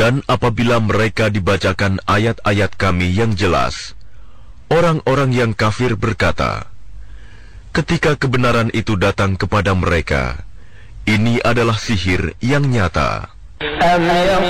Dan apabila mereka dibacakan ayat-ayat kami yang jelas, orang-orang yang kafir berkata, ketika kebenaran itu datang kepada mereka, ini adalah sihir yang nyata.